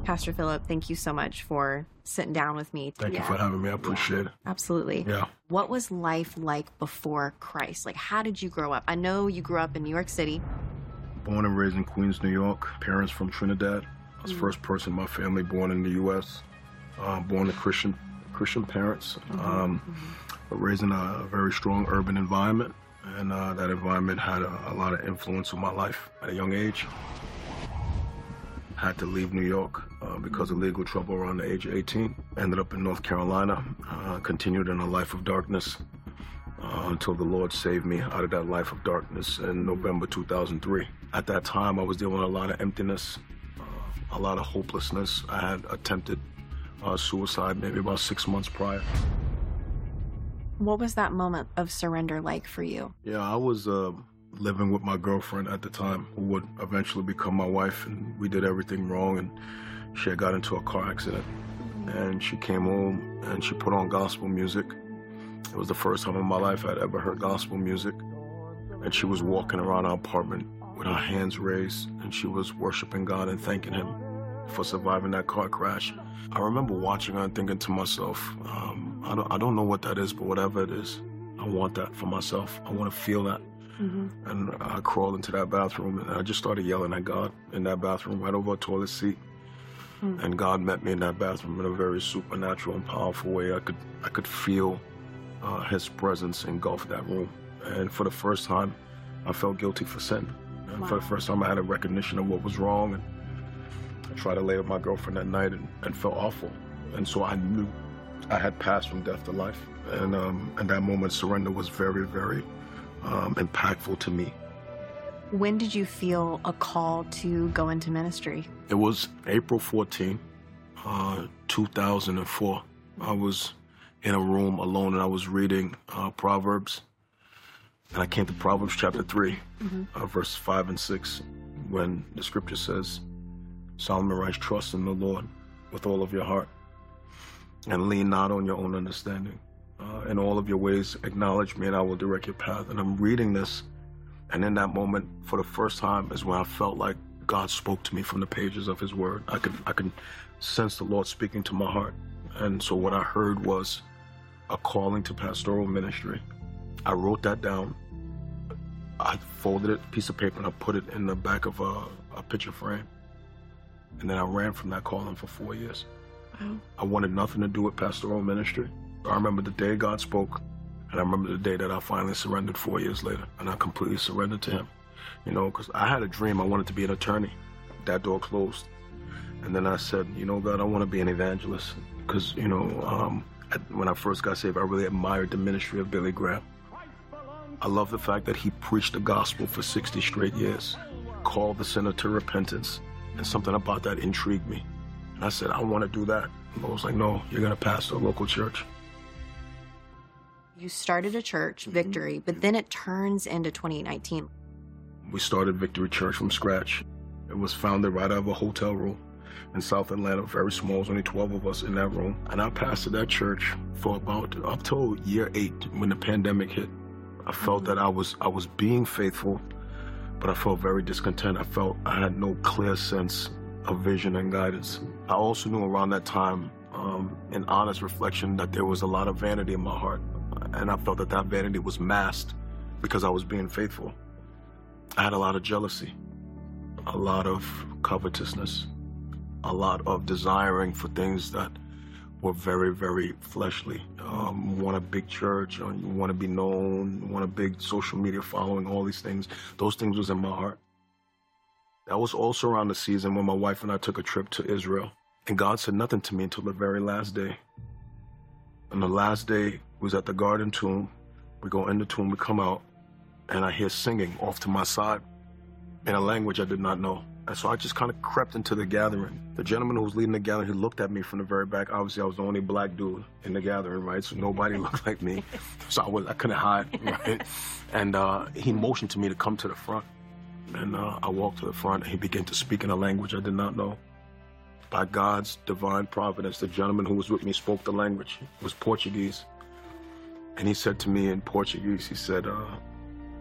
Pastor Philip, thank you so much for sitting down with me. Thank you for having me. I appreciate it. Absolutely. Yeah. What was life like before Christ? Like, how did you grow up? I know you grew up in New York City. Born and raised in Queens, New York. Parents from Trinidad. I was the first person in my family born in the U.S. Born to Christian parents. But raised in a very strong urban environment. And that environment had a lot of influence on my life at a young age. Had to leave New York because of legal trouble around the age of 18. Ended up in North Carolina, continued in a life of darkness until the Lord saved me out of that life of darkness in November 2003. At that time, I was dealing with a lot of emptiness, a lot of hopelessness. I had attempted suicide maybe about 6 months prior. What was that moment of surrender like for you? Yeah, I was living with my girlfriend at the time, who would eventually become my wife, and we did everything wrong, and she had got into a car accident. And she came home and she put on gospel music. It was the first time in my life I'd ever heard gospel music. And she was walking around our apartment with her hands raised, and she was worshiping God and thanking Him for surviving that car crash. I remember watching her and thinking to myself, I don't know what that is, but whatever it is, I want that for myself. I want to feel that. And I crawled into that bathroom and I just started yelling at God in that bathroom right over a toilet seat. And God met me in that bathroom in a very supernatural and powerful way. I could feel His presence engulf that room. And for the first time, I felt guilty for sin. And for the first time, I had a recognition of what was wrong. And I tried to lay with my girlfriend that night and felt awful. And so I knew I had passed from death to life. And that moment, surrender was very, very impactful to me. When did you feel a call to go into ministry? It was April 14, 2004. I was in a room alone and I was reading Proverbs. And I came to Proverbs chapter 3, verse 5 and 6, when the scripture says, Solomon writes, trust in the Lord with all of your heart and lean not on your own understanding. In all of your ways, acknowledge me and I will direct your path. And I'm reading this, and in that moment, for the first time, is when I felt like God spoke to me from the pages of His Word. I could sense the Lord speaking to my heart. And so what I heard was a calling to pastoral ministry. I wrote that down. I folded it, a piece of paper, and I put it in the back of a picture frame. And then I ran from that calling for 4 years. Wow. I wanted nothing to do with pastoral ministry. I remember the day God spoke, and I remember the day that I finally surrendered 4 years later, and I completely surrendered to Him. You know, because I had a dream. I wanted to be an attorney. That door closed. And then I said, you know, God, I want to be an evangelist. Because, you know, when I first got saved, I really admired the ministry of Billy Graham. I love the fact that he preached the gospel for 60 straight years, called the sinner to repentance, and something about that intrigued me. And I said, I want to do that. And I was like, no, you're going to pastor a local church. You started a church, Victory, but then it turns into 2019. We started Victory Church from scratch. It was founded right out of a hotel room in South Atlanta, very small. There was only 12 of us in that room. And I pastored that church for about up till year 8 when the pandemic hit. I felt that I was being faithful, but I felt very discontent. I felt I had no clear sense of vision and guidance. I also knew around that time, in honest reflection, that there was a lot of vanity in my heart. And I felt that that vanity was masked because I was being faithful. I had a lot of jealousy, a lot of covetousness, a lot of desiring for things that were very, very fleshly. Want a big church, or you want to be known, want a big social media following, all these things. Those things was in my heart. That was also around the season when my wife and I took a trip to Israel. And God said nothing to me until the very last day. And the last day was at the Garden Tomb. We go in the tomb, we come out, and I hear singing off to my side in a language I did not know. And so I just kind of crept into the gathering. The gentleman who was leading the gathering, he looked at me from the very back. Obviously, I was the only black dude in the gathering, right? So nobody looked like me. So I couldn't hide, right? And he motioned to me to come to the front. And I walked to the front, and he began to speak in a language I did not know. By God's divine providence, the gentleman who was with me spoke the language. It was Portuguese. And he said to me in Portuguese, he said,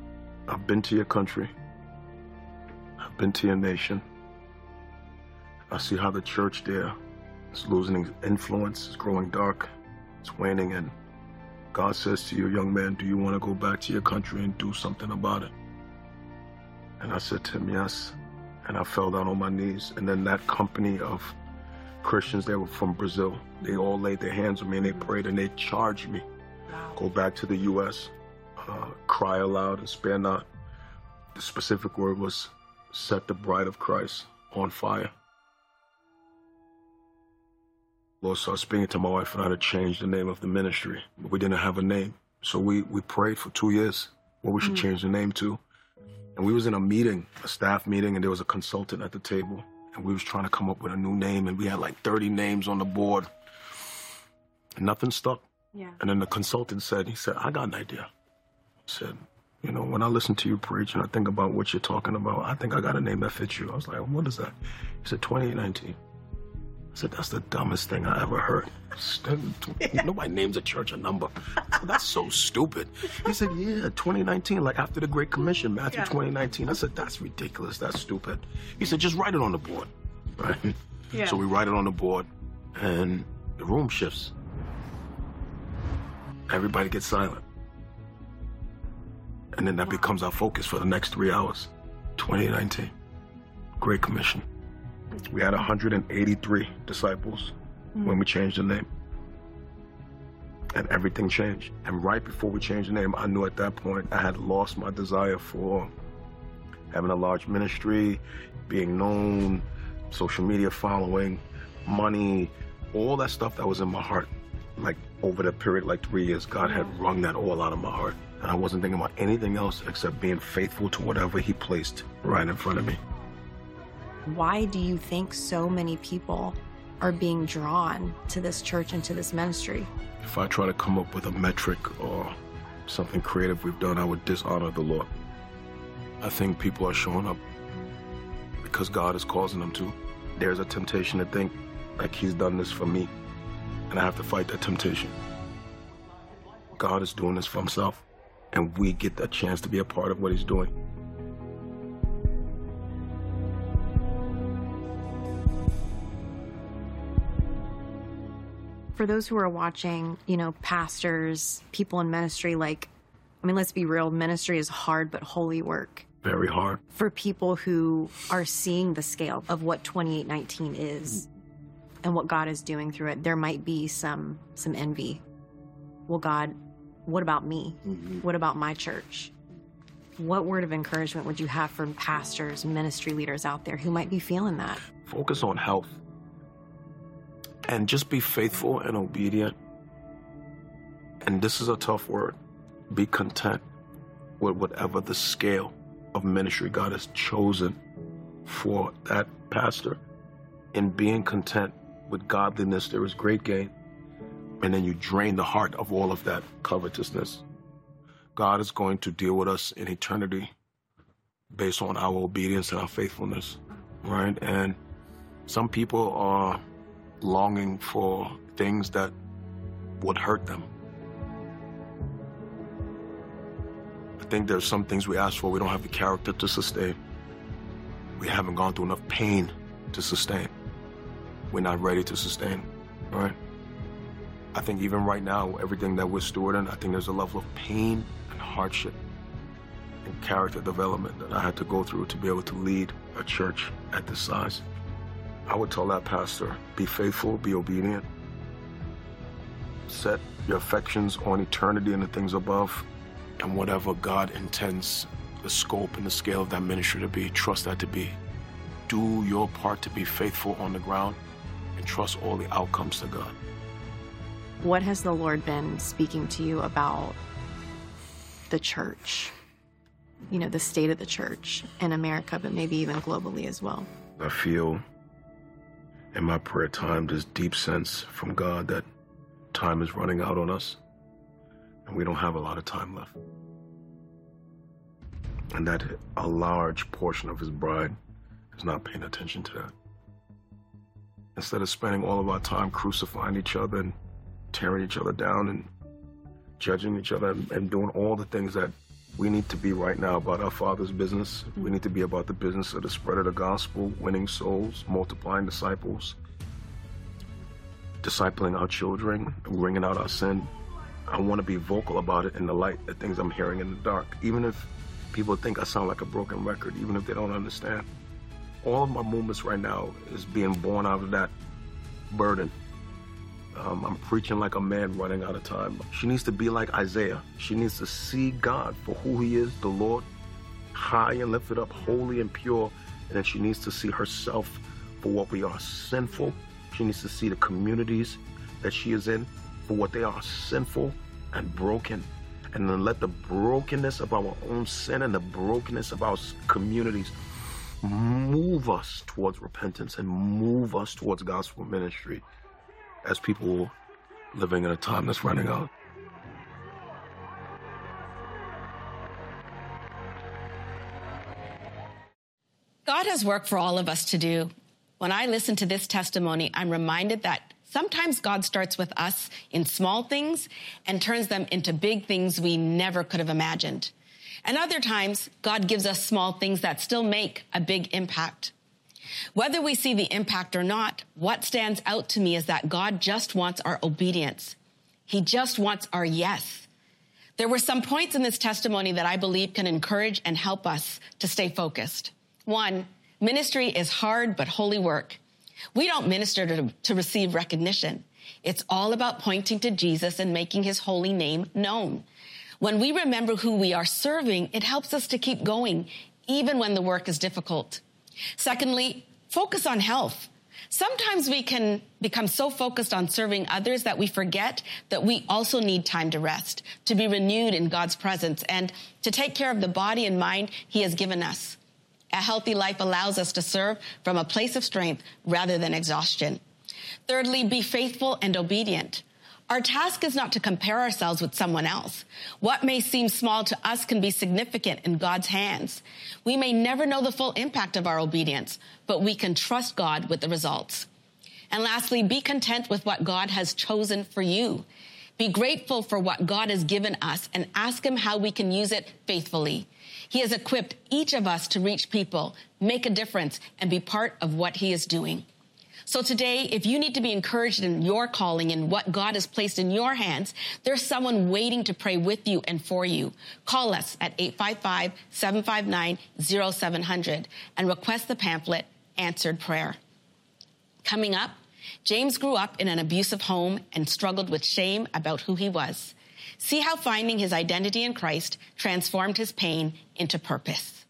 I've been to your country. I've been to your nation. I see how the church there is losing influence, it's growing dark, it's waning, and God says to you, young man, do you want to go back to your country and do something about it? And I said to him, yes. And I fell down on my knees. And then that company of Christians, they were from Brazil, they all laid their hands on me and they prayed and they charged me. Go back to the U.S., cry aloud and spare not. The specific word was, set the bride of Christ on fire. Lord started speaking to my wife and I to change the name of the ministry. We didn't have a name. So we prayed for 2 years what we should change the name to. And we was in a meeting, a staff meeting, and there was a consultant at the table. And we was trying to come up with a new name, and we had like 30 names on the board. And nothing stuck. Yeah. And then the consultant said, I got an idea. He said, you know, when I listen to you preach and I think about what you're talking about, I think I got a name that fits you. I was like, what is that? He said, 2819. I said, that's the dumbest thing I ever heard. Nobody names a church a number. That's so stupid. He said, yeah, 2019, like after the Great Commission, Matthew 2019. I said, that's ridiculous. That's stupid. He said, just write it on the board. Right? Yeah. So we write it on the board, and the room shifts. Everybody gets silent. And then that becomes our focus for the next 3 hours. 2019, Great Commission. We had 183 disciples when we changed the name. And everything changed. And right before we changed the name, I knew at that point I had lost my desire for having a large ministry, being known, social media following, money, all that stuff that was in my heart. Like over the period, like 3 years, God had wrung that all out of my heart. And I wasn't thinking about anything else except being faithful to whatever he placed right in front of me. Why do you think so many people are being drawn to this church and to this ministry? If I try to come up with a metric or something creative we've done, I would dishonor the Lord. I think people are showing up because God is causing them to. There's a temptation to think like he's done this for me, and I have to fight that temptation. God is doing this for himself, and we get that chance to be a part of what he's doing. For those who are watching, you know, pastors, people in ministry, like, I mean, let's be real, ministry is hard but holy work. Very hard. For people who are seeing the scale of what 2819 is and what God is doing through it, there might be some envy. Well, God, what about me? What about my church? What word of encouragement would you have for pastors, ministry leaders out there who might be feeling that? Focus on health. And just be faithful and obedient. And this is a tough word. Be content with whatever the scale of ministry God has chosen for that pastor. In being content with godliness, there is great gain. And then you drain the heart of all of that covetousness. God is going to deal with us in eternity based on our obedience and our faithfulness, right? And some people are longing for things that would hurt them. I think there's some things we ask for we don't have the character to sustain. We haven't gone through enough pain to sustain. We're not ready to sustain, right? I think even right now, everything that we're stewarding, I think there's a level of pain and hardship and character development that I had to go through to be able to lead a church at this size. I would tell that pastor, be faithful, be obedient. Set your affections on eternity and the things above. And whatever God intends the scope and the scale of that ministry to be, trust that to be. Do your part to be faithful on the ground and trust all the outcomes to God. What has the Lord been speaking to you about the church? You know, the state of the church in America, but maybe even globally as well. I feel in my prayer time this deep sense from God that time is running out on us and we don't have a lot of time left. And that a large portion of his bride is not paying attention to that. Instead of spending all of our time crucifying each other and tearing each other down and judging each other and doing all the things that We need to be right now about our Father's business. We need to be about the business of the spread of the gospel, winning souls, multiplying disciples, discipling our children, wringing out our sin. I want to be vocal about it in the light, the things I'm hearing in the dark. Even if people think I sound like a broken record, even if they don't understand. All of my movements right now is being born out of that burden. I'm preaching like a man running out of time. She needs to be like Isaiah. She needs to see God for who he is, the Lord, high and lifted up, holy and pure. And then she needs to see herself for what we are, sinful. She needs to see the communities that she is in for what they are, sinful and broken. And then let the brokenness of our own sin and the brokenness of our communities move us towards repentance and move us towards gospel ministry as people living in a time that's running out. God has work for all of us to do. When I listen to this testimony, I'm reminded that sometimes God starts with us in small things and turns them into big things we never could have imagined. And other times, God gives us small things that still make a big impact. Whether we see the impact or not, what stands out to me is that God just wants our obedience. He just wants our yes. There were some points in this testimony that I believe can encourage and help us to stay focused. 1, ministry is hard but holy work. We don't minister to receive recognition. It's all about pointing to Jesus and making his holy name known. When we remember who we are serving, it helps us to keep going, even when the work is difficult. Secondly, focus on health. Sometimes we can become so focused on serving others that we forget that we also need time to rest, to be renewed in God's presence, and to take care of the body and mind he has given us. A healthy life allows us to serve from a place of strength rather than exhaustion. Thirdly, be faithful and obedient. Our task is not to compare ourselves with someone else. What may seem small to us can be significant in God's hands. We may never know the full impact of our obedience, but we can trust God with the results. And lastly, be content with what God has chosen for you. Be grateful for what God has given us and ask him how we can use it faithfully. He has equipped each of us to reach people, make a difference, and be part of what he is doing. So today, if you need to be encouraged in your calling and what God has placed in your hands, there's someone waiting to pray with you and for you. Call us at 855-759-0700 and request the pamphlet, Answered Prayer. Coming up, James grew up in an abusive home and struggled with shame about who he was. See how finding his identity in Christ transformed his pain into purpose.